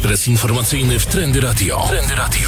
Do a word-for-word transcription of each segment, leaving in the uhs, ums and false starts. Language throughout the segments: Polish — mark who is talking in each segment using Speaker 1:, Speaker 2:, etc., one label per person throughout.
Speaker 1: Ekspres informacyjny w Trendy Radio. Trendy Radio.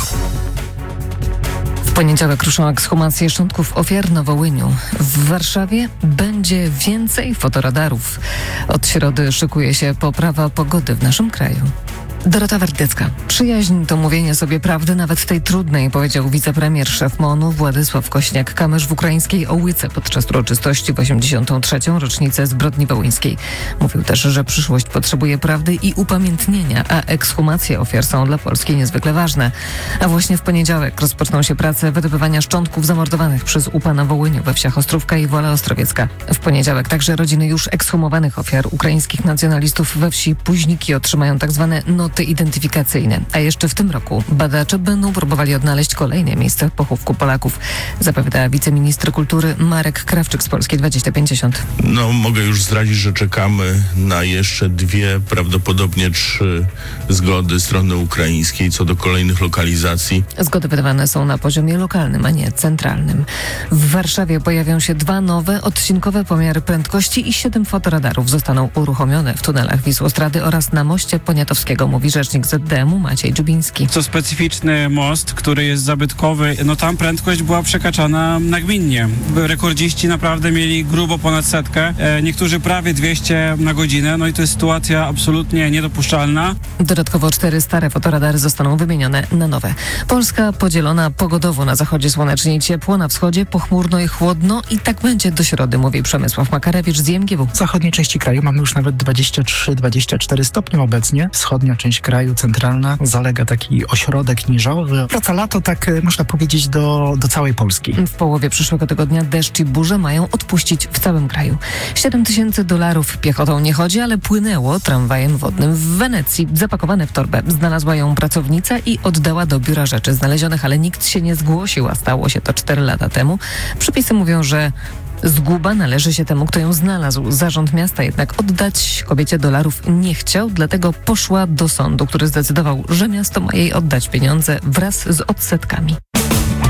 Speaker 2: W poniedziałek ruszą ekshumacje szczątków ofiar na Wołyniu. W Warszawie będzie więcej fotoradarów. Od środy szykuje się poprawa pogody w naszym kraju. Dorota Wardecka. Przyjaźń to mówienie sobie prawdy nawet tej trudnej, powiedział wicepremier szef MON-u Władysław Kośniak-Kamysz w ukraińskiej Ołyce podczas uroczystości w osiemdziesiątą trzecią rocznicę zbrodni wołyńskiej. Mówił też, że przyszłość potrzebuje prawdy i upamiętnienia, a ekshumacje ofiar są dla Polski niezwykle ważne. A właśnie w poniedziałek rozpoczną się prace wydobywania szczątków zamordowanych przez U P A na Wołyniu, we wsiach Ostrówka i Wola Ostrowiecka. W poniedziałek także rodziny już ekshumowanych ofiar ukraińskich nacjonalistów we wsi Późniki otrzymają tak zwane noty identyfikacyjne. A jeszcze w tym roku badacze będą próbowali odnaleźć kolejne miejsce pochówku Polaków, zapowiada wiceminister kultury Marek Krawczyk z Polski dwadzieścia pięćdziesiąt.
Speaker 3: No, mogę już zdradzić, że czekamy na jeszcze dwie, prawdopodobnie trzy zgody strony ukraińskiej co do kolejnych lokalizacji.
Speaker 2: Zgody wydawane są na poziomie lokalnym, a nie centralnym. W Warszawie pojawią się dwa nowe, odcinkowe pomiary prędkości i siedem fotoradarów zostaną uruchomione w tunelach Wisłostrady oraz na moście Poniatowskiego, mówi rzecznik Z D M-u Maciej Dżubiński.
Speaker 4: To specyficzny most, który jest zabytkowy. No tam prędkość była przekaczana nagminnie. Rekordziści naprawdę mieli grubo ponad setkę, e, niektórzy prawie dwieście na godzinę. No i to jest sytuacja absolutnie niedopuszczalna.
Speaker 2: Dodatkowo cztery stare fotoradary zostaną wymienione na nowe. Polska podzielona pogodowo, na zachodzie słonecznie i ciepło, na wschodzie pochmurno i chłodno i tak będzie do środy, mówi Przemysław Makarewicz z I M G W.
Speaker 5: W zachodniej części kraju mamy już nawet dwadzieścia trzy dwadzieścia cztery stopnie obecnie. Wschodnia część kraju, centralna, zalega taki ośrodek niżowy. Wraca lato, tak można powiedzieć, do, do całej Polski.
Speaker 2: W połowie przyszłego tygodnia deszcz i burze mają odpuścić w całym kraju. siedem tysięcy dolarów piechotą nie chodzi, ale płynęło tramwajem wodnym w Wenecji. Zapakowane w torbę znalazła ją pracownica i oddała do biura rzeczy znalezionych, ale nikt się nie zgłosił, a stało się to cztery lata temu. Przepisy mówią, że zguba należy się temu, kto ją znalazł. Zarząd miasta jednak oddać kobiecie dolarów nie chciał, dlatego poszła do sądu, który zdecydował, że miasto ma jej oddać pieniądze wraz z odsetkami.